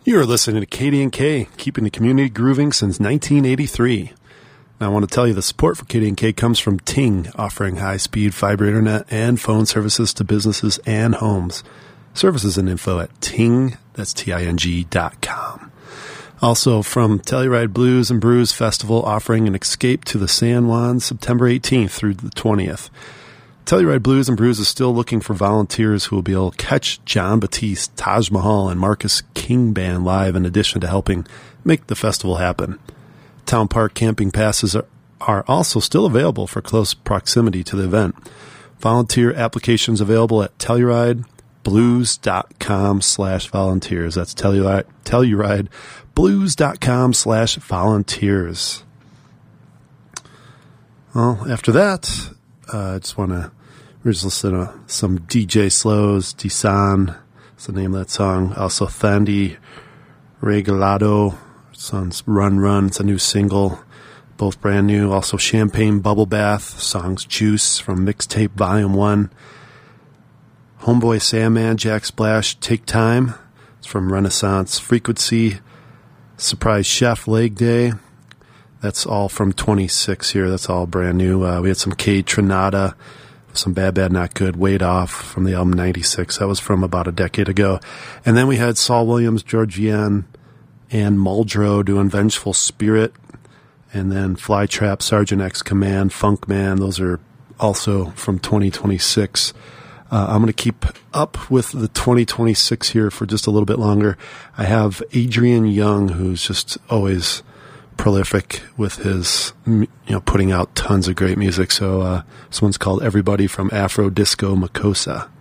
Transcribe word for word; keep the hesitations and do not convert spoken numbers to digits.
You're listening to K D and K, keeping the community grooving since nineteen eighty-three. Now, I want to tell you the support for K D and K comes from Ting, offering high-speed fiber internet and phone services to businesses and homes. Services and info at Ting, that's T I N G dot com. Also from Telluride Blues and Brews Festival, offering an escape to the San Juan September eighteenth through the twentieth. Telluride Blues and Brews is still looking for volunteers who will be able to catch John Batiste, Taj Mahal, and Marcus King Band live in addition to helping make the festival happen. Town Park camping passes are, are also still available for close proximity to the event. Volunteer applications available at TellurideBlues.com slash volunteers. That's Telluride, TellurideBlues.com slash volunteers. Well, after that, uh, I just want to we're just listening to some D J Slows, Desan, that's the name of that song. Also, Thandi Regalado, song's Run Run, it's a new single, both brand new. Also, Champagne Bubble Bath, songs Juice from Mixtape Volume one. Homeboy Sandman, Jack Splash, Take Time, it's from Renaissance Frequency. Surprise Chef, Leg Day, that's all from twenty-six here, that's all brand new. Uh, we had some K Trinata, some Bad Bad Not Good, Weight Off from the album ninety-six. That was from about a decade ago. And then we had Saul Williams, Georgianne, and Muldrow doing Vengeful Spirit. And then Flytrap, Sergeant X Command, Funk Man. Those are also from twenty twenty-six. Uh, I'm going to keep up with the twenty twenty-six here for just a little bit longer. I have Adrian Young, who's just always prolific with his, you know, putting out tons of great music. So uh, this one's called Everybody from Afro Disco Makossa.